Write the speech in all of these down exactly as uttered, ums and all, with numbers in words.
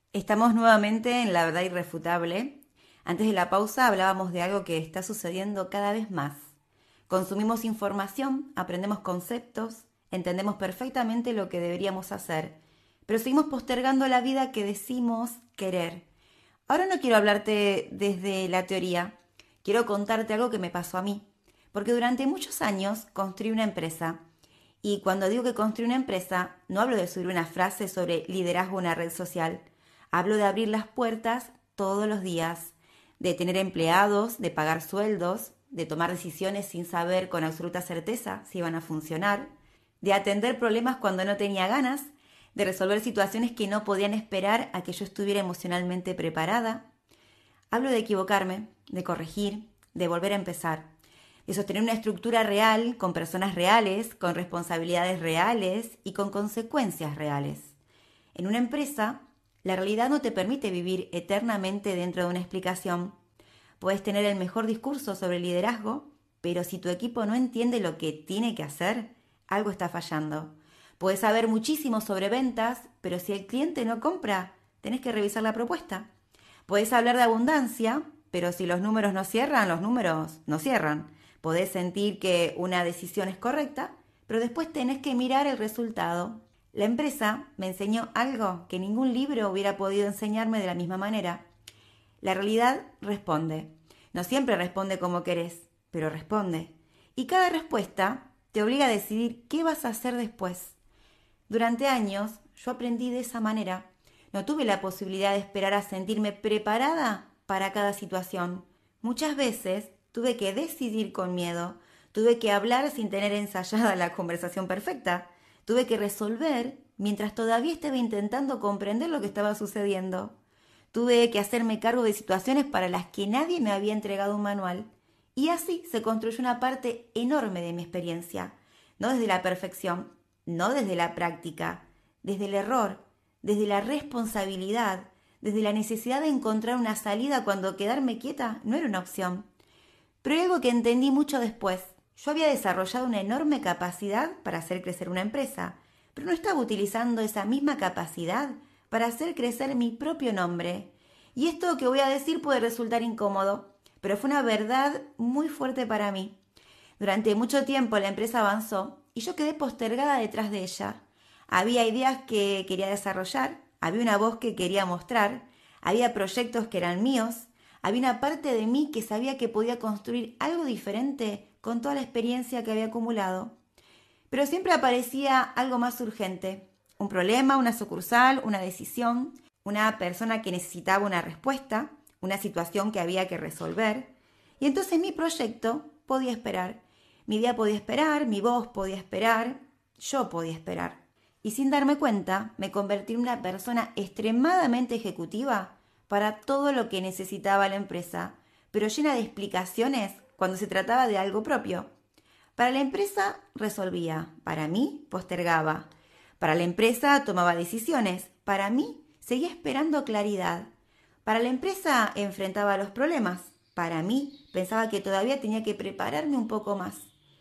Estamos nuevamente en La Verdad Irrefutable. Antes de la pausa hablábamos de algo que está sucediendo cada vez más. Consumimos información, aprendemos conceptos, entendemos perfectamente lo que deberíamos hacer, pero seguimos postergando la vida que decimos querer. Ahora no quiero hablarte desde la teoría, quiero contarte algo que me pasó a mí, porque durante muchos años construí una empresa. Y cuando digo que construí una empresa, no hablo de subir una frase sobre liderazgo en una red social. Hablo de abrir las puertas todos los días, de tener empleados, de pagar sueldos, de tomar decisiones sin saber con absoluta certeza si iban a funcionar, de atender problemas cuando no tenía ganas, de resolver situaciones que no podían esperar a que yo estuviera emocionalmente preparada. Hablo de equivocarme, de corregir, de volver a empezar, de sostener una estructura real, con personas reales, con responsabilidades reales y con consecuencias reales. En una empresa, la realidad no te permite vivir eternamente dentro de una explicación. Puedes tener el mejor discurso sobre liderazgo, pero si tu equipo no entiende lo que tiene que hacer, algo está fallando. Puedes saber muchísimo sobre ventas, pero si el cliente no compra, tenés que revisar la propuesta. Puedes hablar de abundancia, pero si los números no cierran, los números no cierran. Podés sentir que una decisión es correcta, pero después tenés que mirar el resultado. La empresa me enseñó algo que ningún libro hubiera podido enseñarme de la misma manera. La realidad responde. No siempre responde como querés, pero responde. Y cada respuesta te obliga a decidir qué vas a hacer después. Durante años yo aprendí de esa manera. No tuve la posibilidad de esperar a sentirme preparada para cada situación. Muchas veces tuve que decidir con miedo. Tuve que hablar sin tener ensayada la conversación perfecta. Tuve que resolver mientras todavía estaba intentando comprender lo que estaba sucediendo. Tuve que hacerme cargo de situaciones para las que nadie me había entregado un manual. Y así se construyó una parte enorme de mi experiencia. No desde la perfección, no desde la práctica, desde el error, desde la responsabilidad, desde la necesidad de encontrar una salida cuando quedarme quieta no era una opción. Pero hay algo que entendí mucho después. Yo había desarrollado una enorme capacidad para hacer crecer una empresa, pero no estaba utilizando esa misma capacidad para hacer crecer mi propio nombre. Y esto que voy a decir puede resultar incómodo, pero fue una verdad muy fuerte para mí. Durante mucho tiempo la empresa avanzó y yo quedé postergada detrás de ella. Había ideas que quería desarrollar, había una voz que quería mostrar, había proyectos que eran míos, había una parte de mí que sabía que podía construir algo diferente con toda la experiencia que había acumulado. Pero siempre aparecía algo más urgente, un problema, una sucursal, una decisión, una persona que necesitaba una respuesta, una situación que había que resolver. Y entonces mi proyecto podía esperar. Mi idea podía esperar, mi voz podía esperar, yo podía esperar. Y sin darme cuenta, me convertí en una persona extremadamente ejecutiva para todo lo que necesitaba la empresa, pero llena de explicaciones cuando se trataba de algo propio. Para la empresa resolvía, para mí postergaba. Para la empresa tomaba decisiones, para mí seguía esperando claridad. Para la empresa enfrentaba los problemas, para mí pensaba que todavía tenía que prepararme un poco más.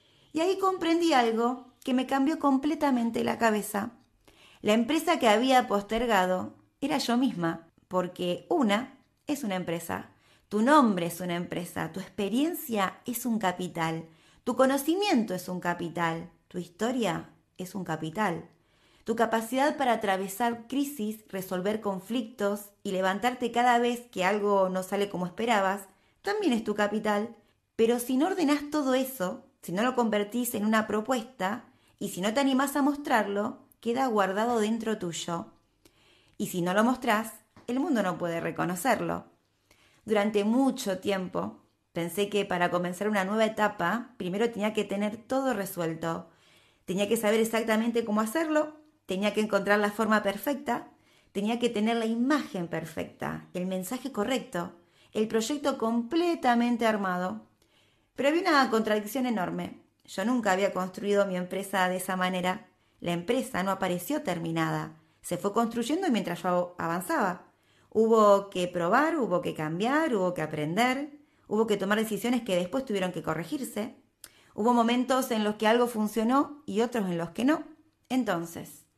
Y ahí comprendí algo que me cambió completamente la cabeza. La empresa que había postergado era yo misma, porque una es una empresa, tu nombre es una empresa, tu experiencia es un capital, tu conocimiento es un capital, tu historia es un capital. Tu capacidad para atravesar crisis, resolver conflictos y levantarte cada vez que algo no sale como esperabas, también es tu capital. Pero si no ordenás todo eso, si no lo convertís en una propuesta y si no te animás a mostrarlo, queda guardado dentro tuyo. Y si no lo mostrás, el mundo no puede reconocerlo. Durante mucho tiempo pensé que para comenzar una nueva etapa, primero tenía que tener todo resuelto. Tenía que saber exactamente cómo hacerlo, tenía que encontrar la forma perfecta, tenía que tener la imagen perfecta, el mensaje correcto, el proyecto completamente armado. Pero había una contradicción enorme. Yo nunca había construido mi empresa de esa manera. La empresa no apareció terminada. Se fue construyendo mientras yo avanzaba. Hubo que probar, hubo que cambiar, hubo que aprender, hubo que tomar decisiones que después tuvieron que corregirse. Hubo momentos en los que algo funcionó y otros en los que no. Entonces,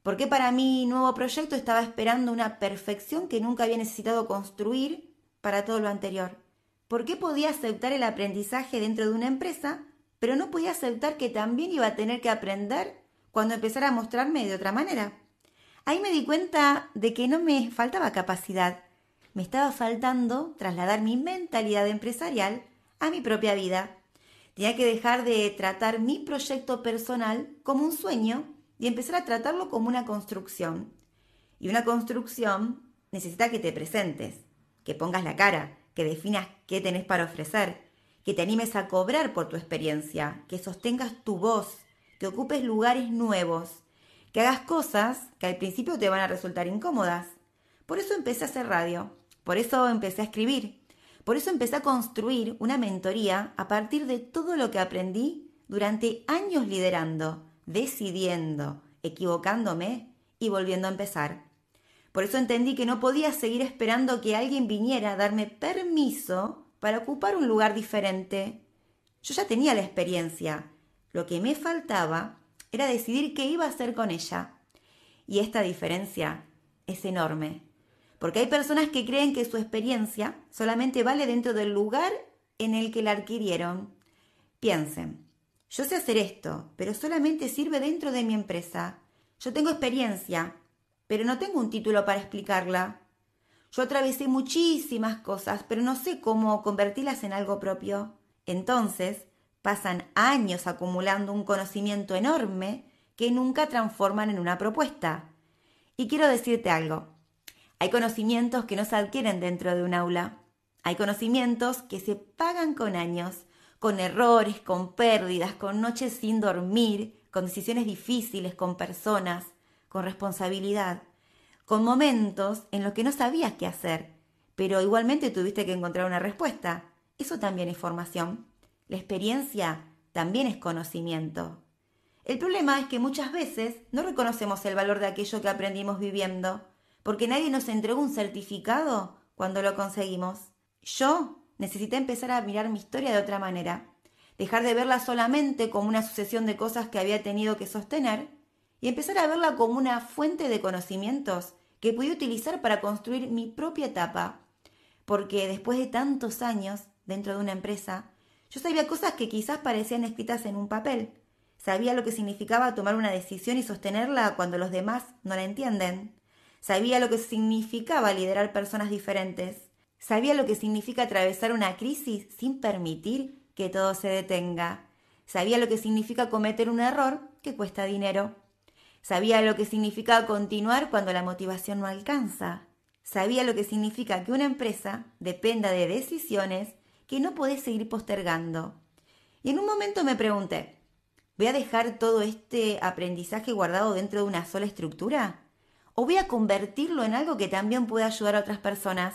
¿Por qué para mi nuevo proyecto estaba esperando una perfección que nunca había necesitado construir para todo lo anterior? ¿Por qué podía aceptar el aprendizaje dentro de una empresa, pero no podía aceptar que también iba a tener que aprender cuando empezara a mostrarme de otra manera? Ahí me di cuenta de que no me faltaba capacidad, me estaba faltando trasladar mi mentalidad empresarial a mi propia vida. Tenía que dejar de tratar mi proyecto personal como un sueño y empezar a tratarlo como una construcción. Y una construcción necesita que te presentes, que pongas la cara, que definas qué tenés para ofrecer, que te animes a cobrar por tu experiencia, que sostengas tu voz, que ocupes lugares nuevos, que hagas cosas que al principio te van a resultar incómodas. Por eso empecé a hacer radio, por eso empecé a escribir, por eso empecé a construir una mentoría a partir de todo lo que aprendí durante años liderando, decidiendo, equivocándome y volviendo a empezar. Por eso entendí que no podía seguir esperando que alguien viniera a darme permiso para ocupar un lugar diferente. Yo ya tenía la experiencia. Lo que me faltaba era decidir qué iba a hacer con ella. Y esta diferencia es enorme. Porque hay personas que creen que su experiencia solamente vale dentro del lugar en el que la adquirieron. Piensen, yo sé hacer esto, pero solamente sirve dentro de mi empresa. Yo tengo experiencia, pero no tengo un título para explicarla. Yo atravesé muchísimas cosas, pero no sé cómo convertirlas en algo propio. Entonces, pasan años acumulando un conocimiento enorme que nunca transforman en una propuesta. Y quiero decirte algo. Hay conocimientos que no se adquieren dentro de un aula. Hay conocimientos que se pagan con años, con errores, con pérdidas, con noches sin dormir, con decisiones difíciles, con personas, con responsabilidad, con momentos en los que no sabías qué hacer, pero igualmente tuviste que encontrar una respuesta. Eso también es formación. La experiencia también es conocimiento. El problema es que muchas veces no reconocemos el valor de aquello que aprendimos viviendo, porque nadie nos entregó un certificado cuando lo conseguimos. Yo necesité empezar a mirar mi historia de otra manera, dejar de verla solamente como una sucesión de cosas que había tenido que sostener y empezar a verla como una fuente de conocimientos que pude utilizar para construir mi propia etapa. Porque después de tantos años dentro de una empresa, yo sabía cosas que quizás parecían escritas en un papel. Sabía lo que significaba tomar una decisión y sostenerla cuando los demás no la entienden. Sabía lo que significaba liderar personas diferentes. Sabía lo que significa atravesar una crisis sin permitir que todo se detenga. Sabía lo que significa cometer un error que cuesta dinero. Sabía lo que significa continuar cuando la motivación no alcanza. Sabía lo que significa que una empresa dependa de decisiones que no podés seguir postergando. Y en un momento me pregunté, ¿voy a dejar todo este aprendizaje guardado dentro de una sola estructura? ¿O voy a convertirlo en algo que también pueda ayudar a otras personas?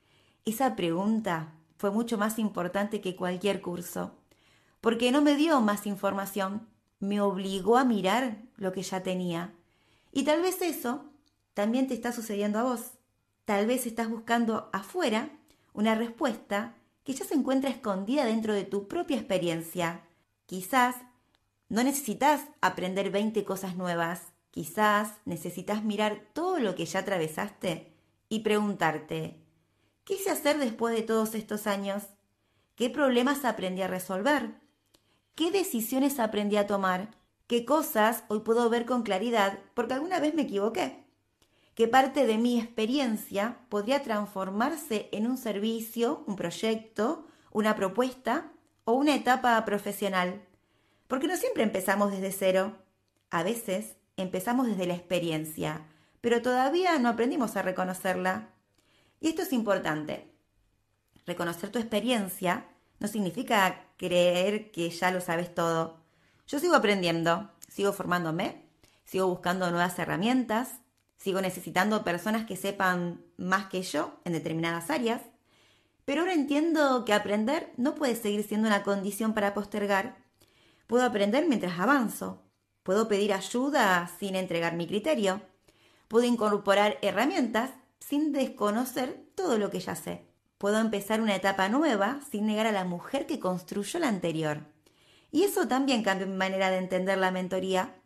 Esa pregunta fue mucho más importante que cualquier curso, porque no me dio más información, me obligó a mirar lo que ya tenía. Y tal vez eso también te está sucediendo a vos. Tal vez estás buscando afuera una respuesta que ya se encuentra escondida dentro de tu propia experiencia. Quizás no necesitas aprender veinte cosas nuevas. Quizás necesitas mirar todo lo que ya atravesaste y preguntarte, ¿qué hice hacer después de todos estos años? ¿Qué problemas aprendí a resolver? ¿Qué decisiones aprendí a tomar? ¿Qué cosas hoy puedo ver con claridad porque alguna vez me equivoqué? ¿Qué parte de mi experiencia podría transformarse en un servicio, un proyecto, una propuesta o una etapa profesional? Porque no siempre empezamos desde cero. A veces empezamos desde la experiencia, pero todavía no aprendimos a reconocerla. Y esto es importante. Reconocer tu experiencia no significa creer que ya lo sabes todo. Yo sigo aprendiendo, sigo formándome, sigo buscando nuevas herramientas, sigo necesitando personas que sepan más que yo en determinadas áreas, pero ahora entiendo que aprender no puede seguir siendo una condición para postergar. Puedo aprender mientras avanzo. Puedo pedir ayuda sin entregar mi criterio. Puedo incorporar herramientas sin desconocer todo lo que ya sé. Puedo empezar una etapa nueva sin negar a la mujer que construyó la anterior. Y eso también cambia mi manera de entender la mentoría.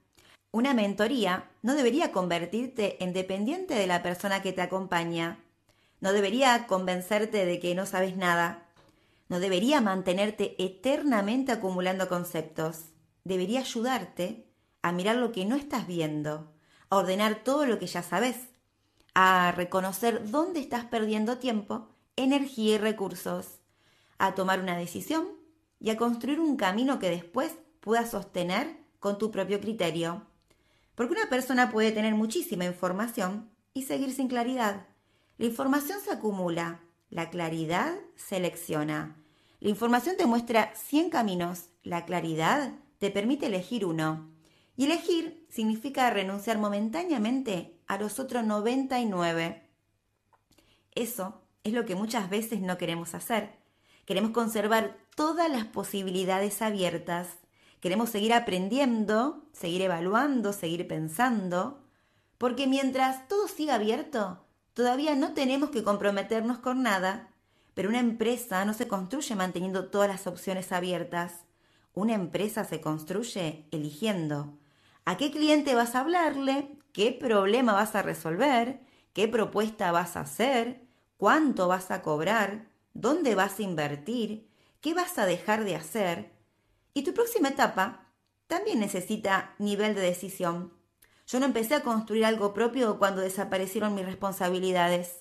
Una mentoría no debería convertirte en dependiente de la persona que te acompaña. No debería convencerte de que no sabes nada. No debería mantenerte eternamente acumulando conceptos. Debería ayudarte a mirar lo que no estás viendo, a ordenar todo lo que ya sabes, a reconocer dónde estás perdiendo tiempo, energía y recursos, a tomar una decisión y a construir un camino que después puedas sostener con tu propio criterio. Porque una persona puede tener muchísima información y seguir sin claridad. La información se acumula, la claridad selecciona. La información te muestra cien caminos, la claridad te permite elegir uno. Y elegir significa renunciar momentáneamente a los otros noventa y nueve. Eso es lo que muchas veces no queremos hacer. Queremos conservar todas las posibilidades abiertas. Queremos seguir aprendiendo, seguir evaluando, seguir pensando, porque mientras todo siga abierto, todavía no tenemos que comprometernos con nada. Pero una empresa no se construye manteniendo todas las opciones abiertas. Una empresa se construye eligiendo a qué cliente vas a hablarle, qué problema vas a resolver, qué propuesta vas a hacer, cuánto vas a cobrar, dónde vas a invertir, qué vas a dejar de hacer. Y tu próxima etapa también necesita nivel de decisión. Yo no empecé a construir algo propio cuando desaparecieron mis responsabilidades.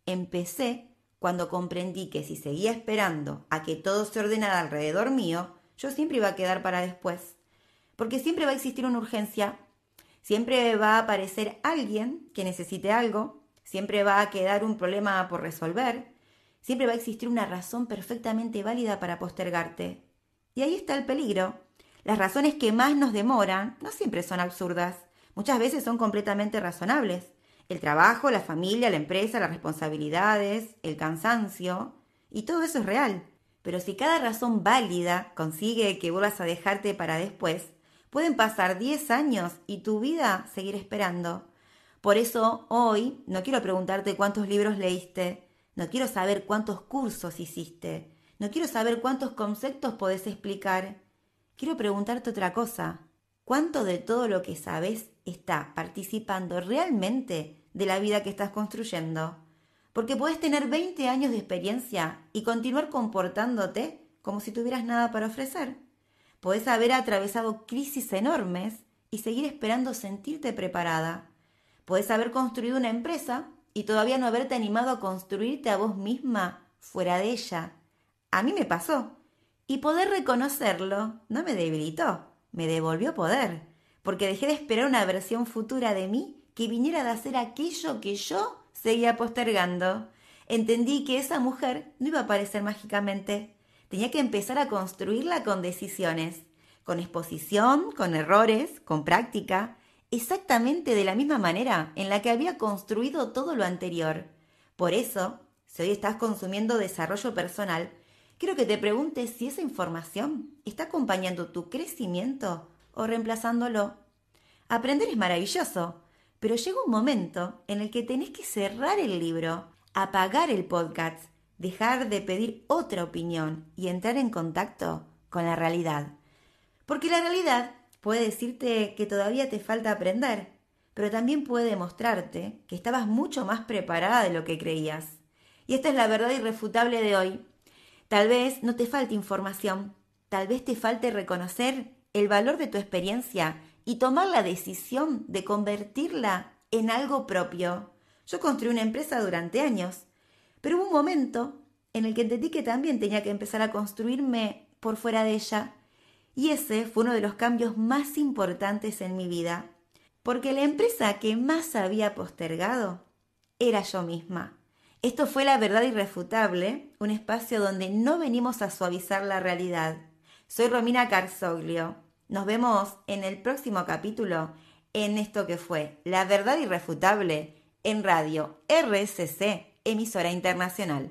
Empecé cuando comprendí que si seguía esperando a que todo se ordenara alrededor mío, yo siempre iba a quedar para después. Porque siempre va a existir una urgencia, siempre va a aparecer alguien que necesite algo, siempre va a quedar un problema por resolver, siempre va a existir una razón perfectamente válida para postergarte. Y ahí está el peligro. Las razones que más nos demoran no siempre son absurdas, muchas veces son completamente razonables. El trabajo, la familia, la empresa, las responsabilidades, el cansancio, y todo eso es real. Pero si cada razón válida consigue que vuelvas a dejarte para después, pueden pasar diez años y tu vida seguir esperando. Por eso hoy no quiero preguntarte cuántos libros leíste, no quiero saber cuántos cursos hiciste, no quiero saber cuántos conceptos podés explicar. Quiero preguntarte otra cosa. ¿Cuánto de todo lo que sabes está participando realmente de la vida que estás construyendo? Porque podés tener veinte años de experiencia y continuar comportándote como si tuvieras nada para ofrecer. Podés haber atravesado crisis enormes y seguir esperando sentirte preparada. Podés haber construido una empresa y todavía no haberte animado a construirte a vos misma fuera de ella. A mí me pasó. Y poder reconocerlo no me debilitó, me devolvió poder, porque dejé de esperar una versión futura de mí que viniera de hacer aquello que yo seguía postergando. Entendí que esa mujer no iba a aparecer mágicamente. Tenía que empezar a construirla con decisiones, con exposición, con errores, con práctica, exactamente de la misma manera en la que había construido todo lo anterior. Por eso, si hoy estás consumiendo desarrollo personal, quiero que te preguntes si esa información está acompañando tu crecimiento o reemplazándolo. Aprender es maravilloso, pero llega un momento en el que tenés que cerrar el libro, apagar el podcast, dejar de pedir otra opinión y entrar en contacto con la realidad. Porque la realidad puede decirte que todavía te falta aprender, pero también puede demostrarte que estabas mucho más preparada de lo que creías. Y esta es la verdad irrefutable de hoy. Tal vez no te falte información, tal vez te falte reconocer el valor de tu experiencia y tomar la decisión de convertirla en algo propio. Yo construí una empresa durante años, pero hubo un momento en el que entendí que también tenía que empezar a construirme por fuera de ella. Y ese fue uno de los cambios más importantes en mi vida, porque la empresa que más había postergado era yo misma. Esto fue La Verdad Irrefutable, un espacio donde no venimos a suavizar la realidad. Soy Romina Carzoglio. Nos vemos en el próximo capítulo en esto que fue La Verdad Irrefutable en Radio R S C, emisora internacional.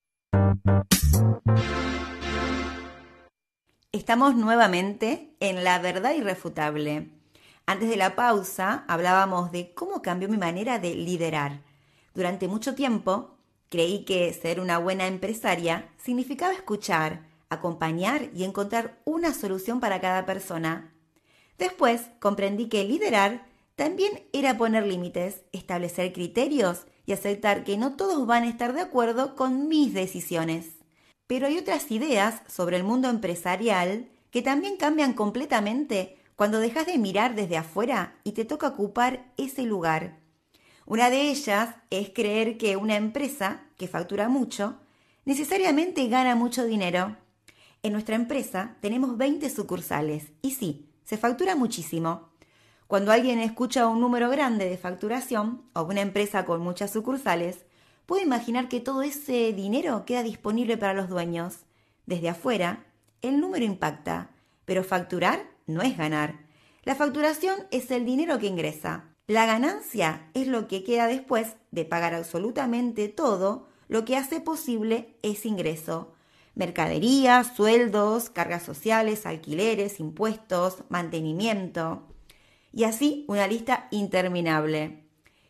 Estamos nuevamente en La Verdad Irrefutable. Antes de la pausa hablábamos de cómo cambió mi manera de liderar. Durante mucho tiempo creí que ser una buena empresaria significaba escuchar, acompañar y encontrar una solución para cada persona. Después comprendí que liderar también era poner límites, establecer criterios y aceptar que no todos van a estar de acuerdo con mis decisiones. Pero hay otras ideas sobre el mundo empresarial que también cambian completamente cuando dejas de mirar desde afuera y te toca ocupar ese lugar. Una de ellas es creer que una empresa que factura mucho necesariamente gana mucho dinero. En nuestra empresa tenemos veinte sucursales y sí, se factura muchísimo. Cuando alguien escucha un número grande de facturación o una empresa con muchas sucursales, puede imaginar que todo ese dinero queda disponible para los dueños. Desde afuera, el número impacta, pero facturar no es ganar. La facturación es el dinero que ingresa. La ganancia es lo que queda después de pagar absolutamente todo lo que hace posible ese ingreso. Mercadería, sueldos, cargas sociales, alquileres, impuestos, mantenimiento. Y así una lista interminable.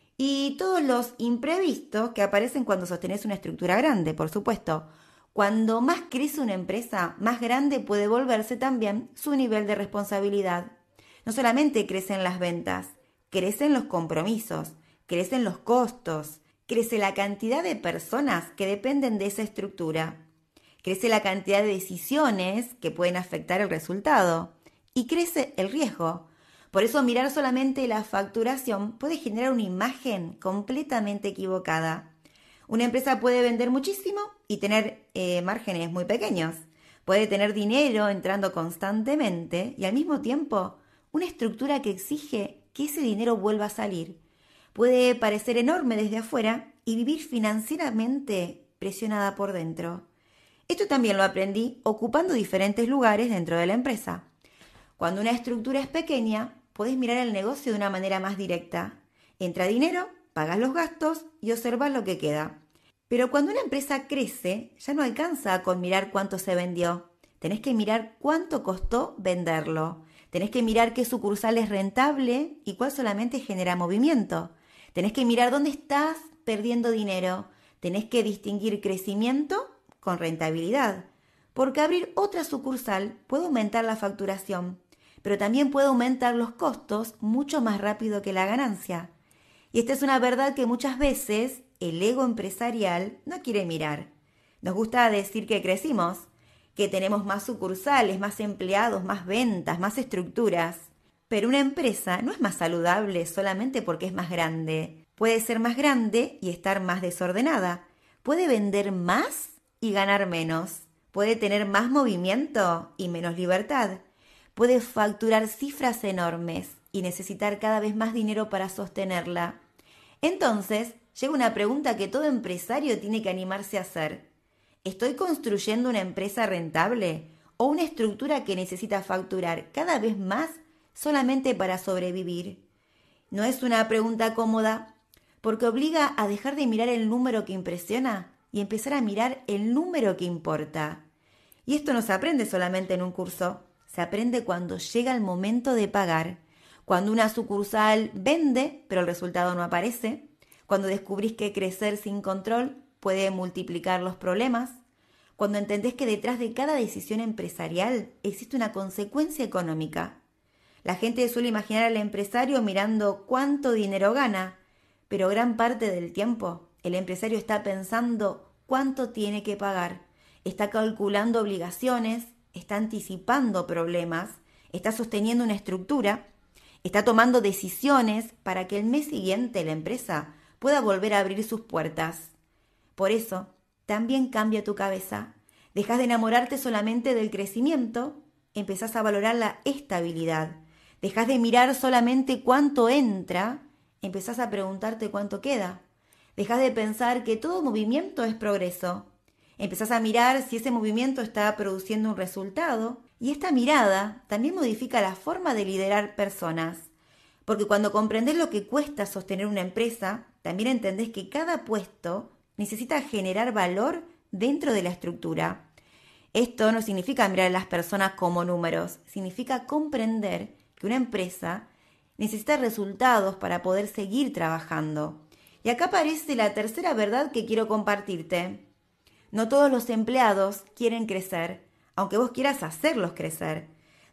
Y todos los imprevistos que aparecen cuando sostenés una estructura grande, por supuesto. Cuando más crece una empresa, más grande puede volverse también su nivel de responsabilidad. No solamente crecen las ventas, crecen los compromisos, crecen los costos, crece la cantidad de personas que dependen de esa estructura, crece la cantidad de decisiones que pueden afectar el resultado y crece el riesgo. Por eso mirar solamente la facturación puede generar una imagen completamente equivocada. Una empresa puede vender muchísimo y tener eh, márgenes muy pequeños. Puede tener dinero entrando constantemente y al mismo tiempo una estructura que exige que ese dinero vuelva a salir. Puede parecer enorme desde afuera y vivir financieramente presionada por dentro. Esto también lo aprendí ocupando diferentes lugares dentro de la empresa. Cuando una estructura es pequeña, podés mirar el negocio de una manera más directa. Entra dinero, pagas los gastos y observas lo que queda. Pero cuando una empresa crece, ya no alcanza con mirar cuánto se vendió. Tenés que mirar cuánto costó venderlo. Tenés que mirar qué sucursal es rentable y cuál solamente genera movimiento. Tenés que mirar dónde estás perdiendo dinero. Tenés que distinguir crecimiento con rentabilidad. Porque abrir otra sucursal puede aumentar la facturación, pero también puede aumentar los costos mucho más rápido que la ganancia. Y esta es una verdad que muchas veces el ego empresarial no quiere mirar. Nos gusta decir que crecimos, que tenemos más sucursales, más empleados, más ventas, más estructuras. Pero una empresa no es más saludable solamente porque es más grande. Puede ser más grande y estar más desordenada. Puede vender más y ganar menos. Puede tener más movimiento y menos libertad. Puede facturar cifras enormes y necesitar cada vez más dinero para sostenerla. Entonces, llega una pregunta que todo empresario tiene que animarse a hacer. ¿Estoy construyendo una empresa rentable o una estructura que necesita facturar cada vez más solamente para sobrevivir? No es una pregunta cómoda, porque obliga a dejar de mirar el número que impresiona y empezar a mirar el número que importa. Y esto no se aprende solamente en un curso, se aprende cuando llega el momento de pagar, cuando una sucursal vende pero el resultado no aparece, cuando descubrís que crecer sin control puede multiplicar los problemas, cuando entendés que detrás de cada decisión empresarial existe una consecuencia económica. La gente suele imaginar al empresario mirando cuánto dinero gana, pero gran parte del tiempo el empresario está pensando cuánto tiene que pagar, está calculando obligaciones, está anticipando problemas, está sosteniendo una estructura, está tomando decisiones para que el mes siguiente la empresa pueda volver a abrir sus puertas. Por eso, también cambia tu cabeza. Dejas de enamorarte solamente del crecimiento, empezás a valorar la estabilidad. Dejas de mirar solamente cuánto entra, empezás a preguntarte cuánto queda. Dejas de pensar que todo movimiento es progreso. Empezás a mirar si ese movimiento está produciendo un resultado y esta mirada también modifica la forma de liderar personas. Porque cuando comprendés lo que cuesta sostener una empresa, también entendés que cada puesto necesita generar valor dentro de la estructura. Esto no significa mirar a las personas como números, significa comprender que una empresa necesita resultados para poder seguir trabajando. Y acá aparece la tercera verdad que quiero compartirte. No todos los empleados quieren crecer, aunque vos quieras hacerlos crecer.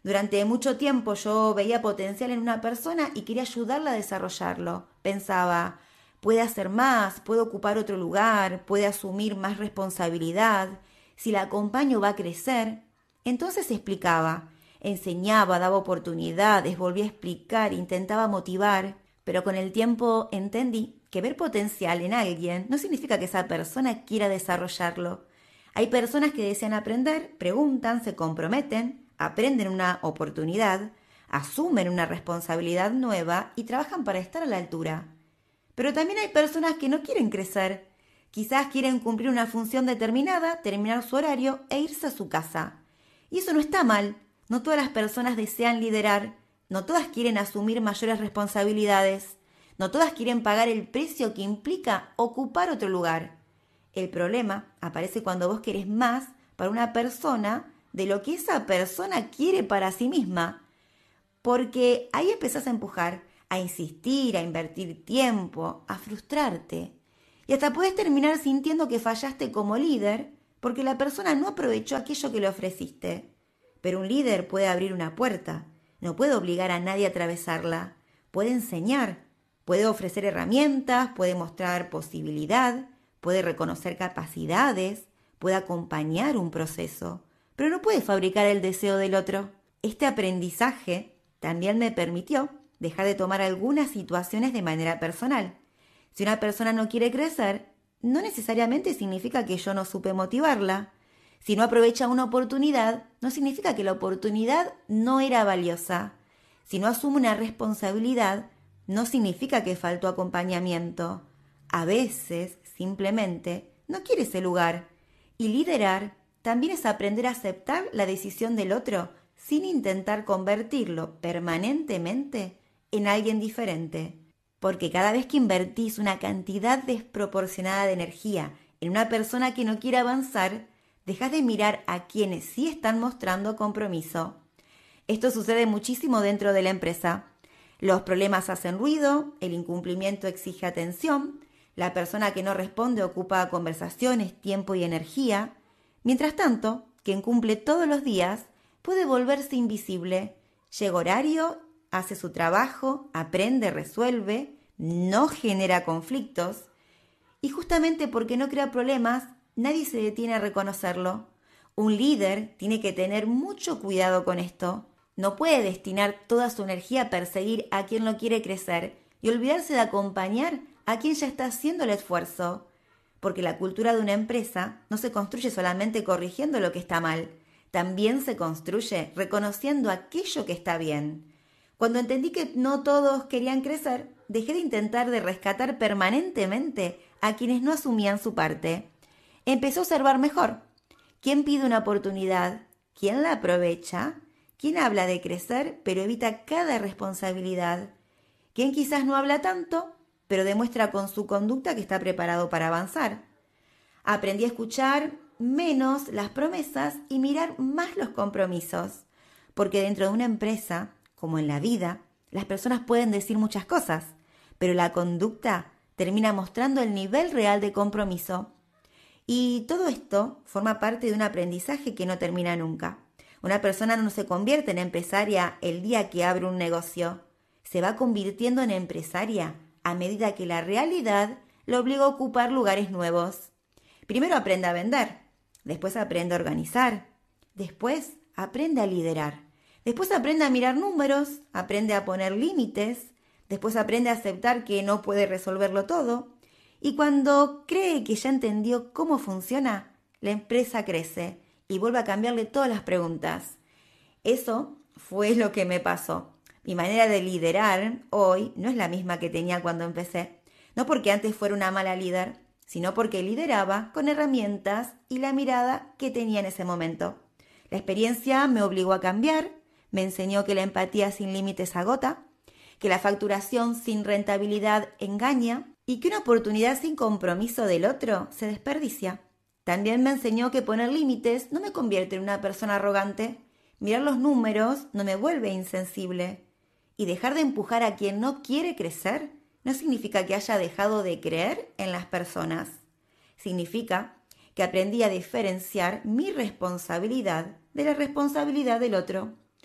Durante mucho tiempo yo veía potencial en una persona y quería ayudarla a desarrollarlo. Pensaba, puede hacer más, puede ocupar otro lugar, puede asumir más responsabilidad. Si la acompaño va a crecer. Entonces explicaba, enseñaba, daba oportunidades, volvía a explicar, intentaba motivar. Pero con el tiempo entendí que ver potencial en alguien no significa que esa persona quiera desarrollarlo. Hay personas que desean aprender, preguntan, se comprometen, aprenden una oportunidad, asumen una responsabilidad nueva y trabajan para estar a la altura. Pero también hay personas que no quieren crecer. Quizás quieren cumplir una función determinada, terminar su horario e irse a su casa. Y eso no está mal. No todas las personas desean liderar. No todas quieren asumir mayores responsabilidades. No todas quieren pagar el precio que implica ocupar otro lugar. El problema aparece cuando vos querés más para una persona de lo que esa persona quiere para sí misma. Porque ahí empezás a empujar, a insistir, a invertir tiempo, a frustrarte. Y hasta podés terminar sintiendo que fallaste como líder porque la persona no aprovechó aquello que le ofreciste. Pero un líder puede abrir una puerta, no puede obligar a nadie a atravesarla, puede enseñar, puede ofrecer herramientas, puede mostrar posibilidad, puede reconocer capacidades, puede acompañar un proceso, pero no puede fabricar el deseo del otro. Este aprendizaje también me permitió dejar de tomar algunas situaciones de manera personal. Si una persona no quiere crecer, no necesariamente significa que yo no supe motivarla. Si no aprovecha una oportunidad, no significa que la oportunidad no era valiosa. Si no asume una responsabilidad, no significa que faltó acompañamiento. A veces, simplemente, no quiere ese lugar. Y liderar también es aprender a aceptar la decisión del otro sin intentar convertirlo permanentemente en alguien diferente. Porque cada vez que invertís una cantidad desproporcionada de energía en una persona que no quiere avanzar, dejás de mirar a quienes sí están mostrando compromiso. Esto sucede muchísimo dentro de la empresa. Los problemas hacen ruido, el incumplimiento exige atención, la persona que no responde ocupa conversaciones, tiempo y energía. Mientras tanto, quien cumple todos los días puede volverse invisible. Llega horario, hace su trabajo, aprende, resuelve, no genera conflictos. Y justamente porque no crea problemas, nadie se detiene a reconocerlo. Un líder tiene que tener mucho cuidado con esto. No puede destinar toda su energía a perseguir a quien no quiere crecer y olvidarse de acompañar a quien ya está haciendo el esfuerzo. Porque la cultura de una empresa no se construye solamente corrigiendo lo que está mal, también se construye reconociendo aquello que está bien. Cuando entendí que no todos querían crecer, dejé de intentar de rescatar permanentemente a quienes no asumían su parte. Empecé a observar mejor. ¿Quién pide una oportunidad? ¿Quién la aprovecha? ¿Quién habla de crecer pero evita cada responsabilidad? ¿Quién quizás no habla tanto pero demuestra con su conducta que está preparado para avanzar? Aprendí a escuchar menos las promesas y mirar más los compromisos. Porque dentro de una empresa, como en la vida, las personas pueden decir muchas cosas, pero la conducta termina mostrando el nivel real de compromiso. Y todo esto forma parte de un aprendizaje que no termina nunca. Una persona no se convierte en empresaria el día que abre un negocio. Se va convirtiendo en empresaria a medida que la realidad lo obliga a ocupar lugares nuevos. Primero aprende a vender, después aprende a organizar, después aprende a liderar, después aprende a mirar números, aprende a poner límites, después aprende a aceptar que no puede resolverlo todo. Y cuando cree que ya entendió cómo funciona, la empresa crece y vuelve a cambiarle todas las preguntas. Eso fue lo que me pasó. Mi manera de liderar hoy no es la misma que tenía cuando empecé. No porque antes fuera una mala líder, sino porque lideraba con herramientas y la mirada que tenía en ese momento. La experiencia me obligó a cambiar, me enseñó que la empatía sin límites agota, que la facturación sin rentabilidad engaña y que una oportunidad sin compromiso del otro se desperdicia. También me enseñó que poner límites no me convierte en una persona arrogante, mirar los números no me vuelve insensible. Y dejar de empujar a quien no quiere crecer no significa que haya dejado de creer en las personas. Significa que aprendí a diferenciar mi responsabilidad de la responsabilidad del otro.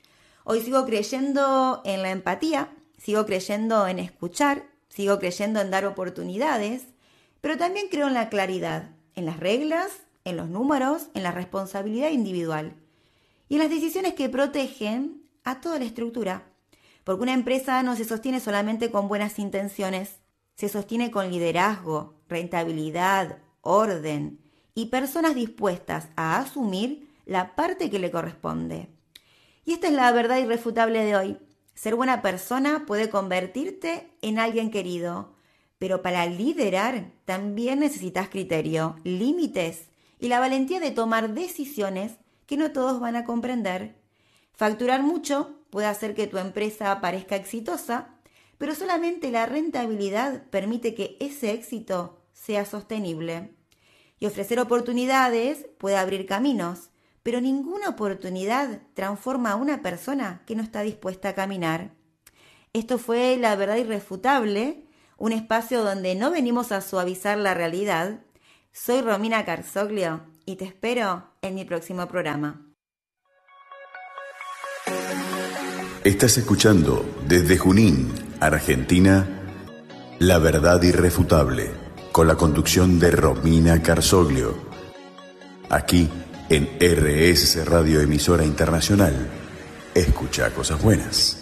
Hoy sigo creyendo en la empatía, sigo creyendo en escuchar, sigo creyendo en dar oportunidades, pero también creo en la claridad, en las reglas, en los números, en la responsabilidad individual y en las decisiones que protegen a toda la estructura. Porque una empresa no se sostiene solamente con buenas intenciones, se sostiene con liderazgo, rentabilidad, orden y personas dispuestas a asumir la parte que le corresponde. Y esta es la verdad irrefutable de hoy. Ser buena persona puede convertirte en alguien querido, pero para liderar también necesitas criterio, límites y la valentía de tomar decisiones que no todos van a comprender. Facturar mucho puede hacer que tu empresa parezca exitosa, pero solamente la rentabilidad permite que ese éxito sea sostenible. Y ofrecer oportunidades puede abrir caminos, pero ninguna oportunidad transforma a una persona que no está dispuesta a caminar. Esto fue La Verdad Irrefutable, un espacio donde no venimos a suavizar la realidad. Soy Romina Carzoglio y te espero en mi próximo programa. Estás escuchando desde Junín, Argentina, La Verdad Irrefutable, con la conducción de Romina Carzoglio. Aquí en R S C Radio, emisora internacional. Escucha cosas buenas.